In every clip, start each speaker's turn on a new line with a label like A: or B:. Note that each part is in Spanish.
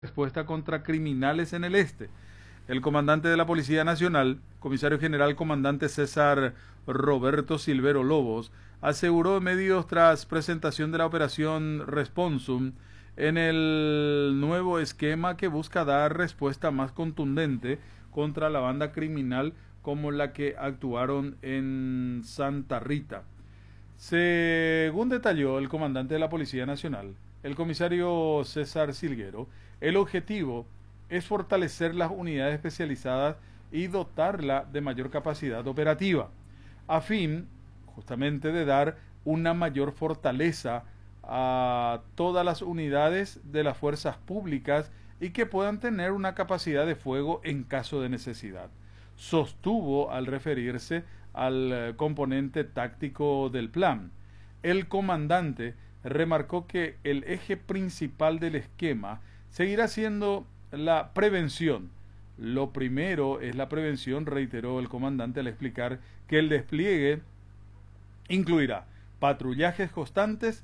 A: respuesta contra criminales en el este. El comandante de la Policía Nacional, comisario general comandante César Roberto Silvero Lobos, aseguró en medios tras presentación de la operación Responsum en el nuevo esquema que busca dar respuesta más contundente contra la banda criminal como la que actuaron en Santa Rita. Según detalló el comandante de la Policía Nacional, el comisario César Silguero, el objetivo es fortalecer las unidades especializadas y dotarla de mayor capacidad operativa, a fin justamente de dar una mayor fortaleza a todas las unidades de las fuerzas públicas y que puedan tener una capacidad de fuego en caso de necesidad. Sostuvo al referirse al componente táctico del plan. El comandante remarcó que el eje principal del esquema seguirá siendo la prevención. Lo primero es la prevención, reiteró el comandante al explicar que el despliegue incluirá patrullajes constantes,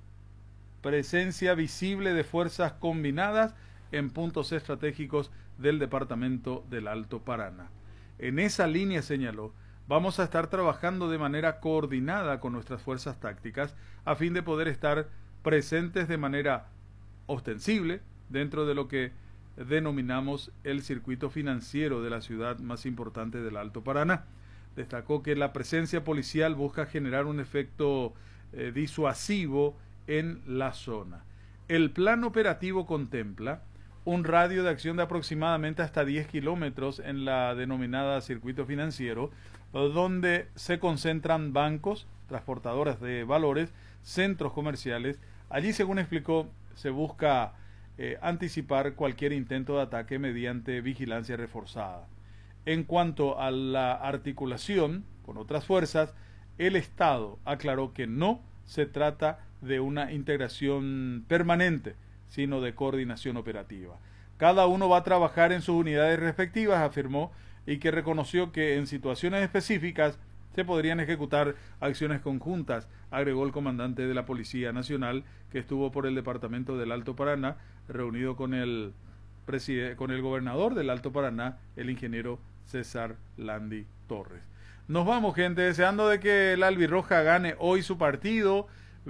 A: presencia visible de fuerzas combinadas en puntos estratégicos del departamento del Alto Paraná. En esa línea, señaló, vamos a estar trabajando de manera coordinada con nuestras fuerzas tácticas a fin de poder estar presentes de manera ostensible dentro de lo que denominamos el circuito financiero de la ciudad más importante del Alto Paraná. Destacó que la presencia policial busca generar un efecto disuasivo en la zona. El plan operativo contempla un radio de acción de aproximadamente hasta 10 kilómetros en la denominada circuito financiero, donde se concentran bancos, transportadoras de valores, centros comerciales. Allí, según explicó, se busca anticipar cualquier intento de ataque mediante vigilancia reforzada. En cuanto a la articulación con otras fuerzas, el Estado aclaró que no se trata de una integración permanente, sino de coordinación operativa. Cada uno va a trabajar en sus unidades respectivas, afirmó, y que reconoció que en situaciones específicas se podrían ejecutar acciones conjuntas, agregó el comandante de la Policía Nacional, que estuvo por el departamento del Alto Paraná, reunido con el gobernador del Alto Paraná, el ingeniero César Landi Torres. Nos vamos, gente, deseando de que el albirroja gane hoy su partido.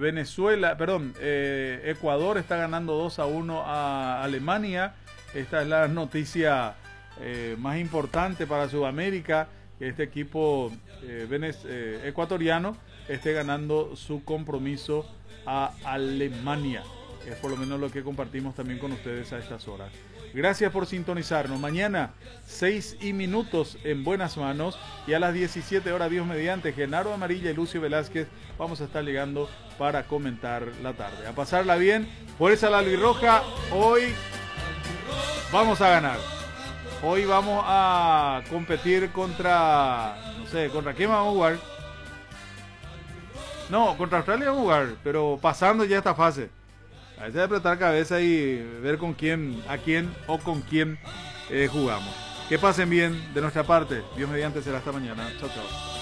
A: Ecuador está ganando 2-1 a Alemania. Esta es la noticia más importante para Sudamérica, que este equipo ecuatoriano esté ganando su compromiso a Alemania. Es por lo menos lo que compartimos también con ustedes a estas horas. Gracias por sintonizarnos. Mañana 6:00 en Buenas Manos, y a las 17 horas, Dios mediante, Genaro Amarilla y Lucio Velázquez vamos a estar llegando para comentar la tarde. A pasarla bien. Fuerza a la albirroja. Hoy vamos a ganar. Hoy vamos a competir contra, no sé, ¿contra quién vamos a jugar? No, contra Australia vamos a jugar, pero pasando ya esta fase. A veces de apretar cabeza y ver con quién, a quién o con quién jugamos. Que pasen bien de nuestra parte. Dios mediante, será hasta mañana. Chao, chao.